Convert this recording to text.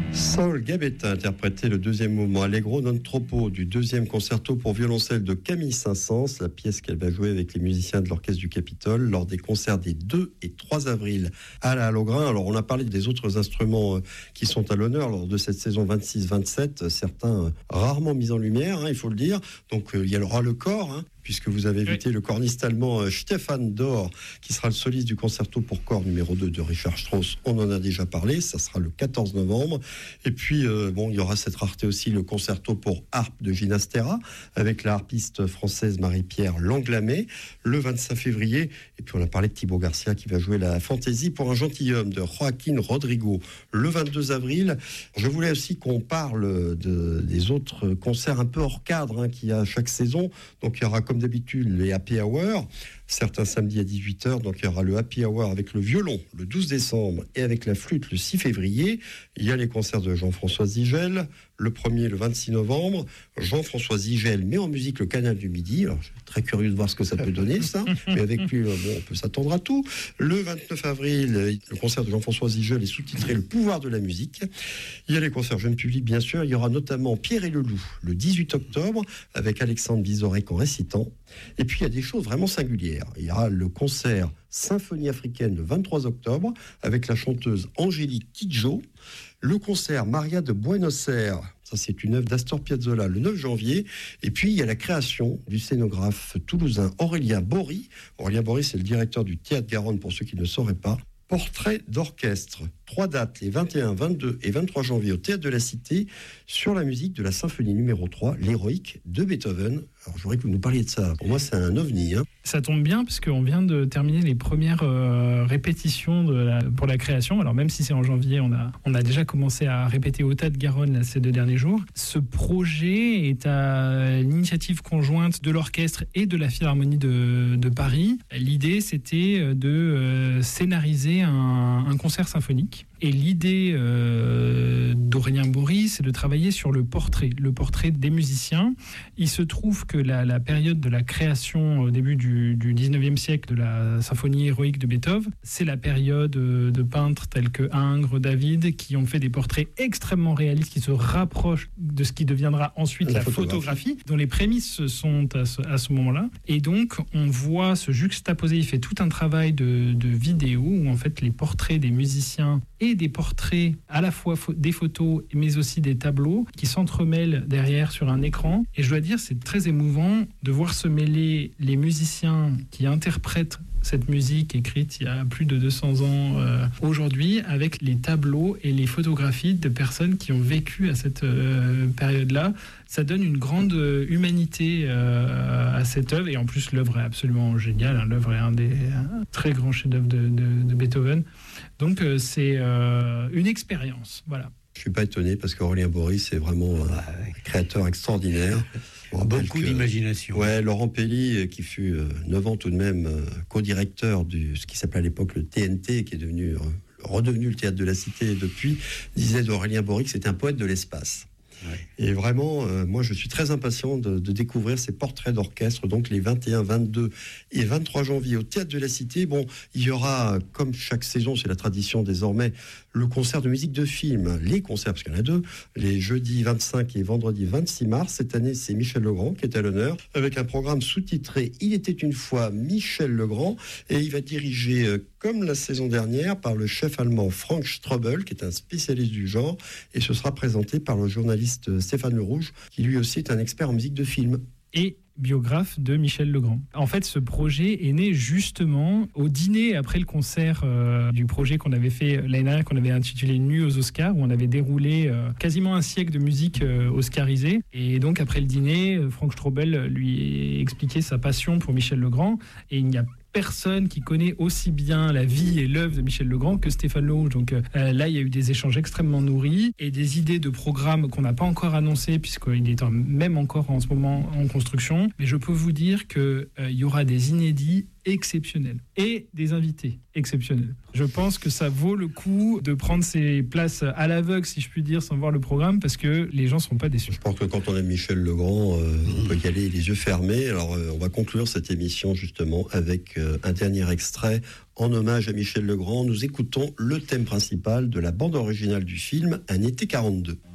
Saul Gabetta interprétait le deuxième mouvement Allegro non troppo du deuxième concerto pour violoncelle de Camille Saint-Saëns, la pièce qu'elle va jouer avec les musiciens de l'Orchestre du Capitole lors des concerts des 2 et 3 avril à la Hallogrin. Alors on a parlé des autres instruments qui sont à l'honneur lors de cette saison 26-27, certains rarement mis en lumière, il faut le dire. Donc il y aura le corps, puisque vous avez invité le corniste allemand Stefan Dor, qui sera le soliste du concerto pour corps numéro 2 de Richard Strauss. On en a déjà parlé, ça sera le 14 novembre. Et puis, il y aura cette rareté aussi, le concerto pour harpe de Ginastera, avec la harpiste française Marie-Pierre Langlamé, le 25 février. Et puis, on a parlé de Thibaut Garcia, qui va jouer la fantaisie pour un gentilhomme de Joaquin Rodrigo, le 22 avril. Je voulais aussi qu'on parle des autres concerts un peu hors cadre qu'il y a chaque saison. Donc, il y aura comme d'habitude les Happy Hour, certains samedis à 18h. Donc il y aura le Happy Hour avec le violon le 12 décembre et avec la flûte le 6 février. Il y a les concerts de Jean-François Zigel, le 1er le 26 novembre. Jean-François Zigel met en musique le Canal du Midi. Alors je suis très curieux de voir ce que ça peut donner, ça. Mais avec lui, on peut s'attendre à tout. Le 29 avril, le concert de Jean-François Zigel est sous-titré Le pouvoir de la musique. Il y a les concerts jeunes publics, bien sûr. Il y aura notamment Pierre et le Loup le 18 octobre avec Alexandre Vizorek en récitant. Et puis il y a des choses vraiment singulières. Il y aura le concert Symphonie africaine le 23 octobre avec la chanteuse Angélique Kidjo. Le concert Maria de Buenos Aires, ça c'est une œuvre d'Astor Piazzolla, le 9 janvier. Et puis il y a la création du scénographe toulousain Aurélien Bory. Aurélien Bory, c'est le directeur du Théâtre Garonne pour ceux qui ne sauraient pas. Portrait d'orchestre. 3 dates, les 21, 22 et 23 janvier au Théâtre de la Cité, sur la musique de la symphonie numéro 3, l'Héroïque de Beethoven. Alors je voudrais que vous nous parliez de ça. Pour moi, c'est un ovni. Ça tombe bien, parce qu'on vient de terminer les premières répétitions pour la création. Alors même si c'est en janvier, on a déjà commencé à répéter au Théâtre Garonne ces 2 derniers jours. Ce projet est à l'initiative conjointe de l'orchestre et de la Philharmonie de Paris. L'idée, c'était de scénariser un concert symphonique. Et l'idée d'Aurélien Bory, c'est de travailler sur le portrait des musiciens. Il se trouve que la période de la création au début du 19e siècle de la symphonie héroïque de Beethoven, c'est la période de peintres tels que Ingres, David, qui ont fait des portraits extrêmement réalistes, qui se rapprochent de ce qui deviendra ensuite la photographie, dont les prémices sont à ce moment-là. Et donc, on voit se juxtaposer, il fait tout un travail de vidéo, où en fait les portraits des musiciens et des portraits, à la fois des photos, mais aussi des tableaux qui s'entremêlent derrière sur un écran. Et je dois dire, c'est très émouvant de voir se mêler les musiciens qui interprètent cette musique écrite il y a plus de 200 ans aujourd'hui, avec les tableaux et les photographies de personnes qui ont vécu à cette période-là. Ça donne une grande humanité à cette œuvre, et en plus l'œuvre est absolument géniale. L'œuvre est un des très grands chefs-d'œuvre de Beethoven. Donc c'est une expérience, voilà. Je ne suis pas étonné, parce qu'Aurélien Bory, c'est vraiment un créateur extraordinaire. Beaucoup d'imagination. Ouais, Laurent Pelli, qui fut 9 ans tout de même co-directeur de ce qui s'appelait à l'époque le TNT, qui est redevenu le Théâtre de la Cité depuis, disait d'Aurélien Bory que c'était un poète de l'espace. Ouais. Et vraiment, moi je suis très impatient de découvrir ces portraits d'orchestre, donc les 21, 22 et 23 janvier au Théâtre de la Cité. Bon, il y aura, comme chaque saison, c'est la tradition désormais, le concert de musique de film, les concerts, parce qu'il y en a 2, les jeudis 25 et vendredi 26 mars. Cette année, c'est Michel Legrand qui est à l'honneur, avec un programme sous-titré « Il était une fois Michel Legrand », et il va diriger, comme la saison dernière, par le chef allemand Frank Strobel, qui est un spécialiste du genre, et ce sera présenté par le journaliste Stéphane Le Rouge, qui lui aussi est un expert en musique de film. Et biographe de Michel Legrand. En fait, ce projet est né justement au dîner après le concert du projet qu'on avait fait l'année dernière, qu'on avait intitulé Nuit aux Oscars, où on avait déroulé quasiment un siècle de musique oscarisée. Et donc, après le dîner, Frank Strobel lui expliquait sa passion pour Michel Legrand. Et il n'y a personne qui connaît aussi bien la vie et l'œuvre de Michel Legrand que Stéphane Le Rouge. Donc là, il y a eu des échanges extrêmement nourris et des idées de programmes qu'on n'a pas encore annoncées, puisqu'il est même encore en ce moment en construction. Mais je peux vous dire qu'il y aura des inédits exceptionnels et des invités exceptionnels. Je pense que ça vaut le coup de prendre ses places à l'aveugle, si je puis dire, sans voir le programme, parce que les gens ne seront pas déçus. Je pense que quand on aime Michel Legrand, on peut y aller les yeux fermés. Alors, on va conclure cette émission justement avec un dernier extrait en hommage à Michel Legrand. Nous écoutons le thème principal de la bande originale du film Un été 42.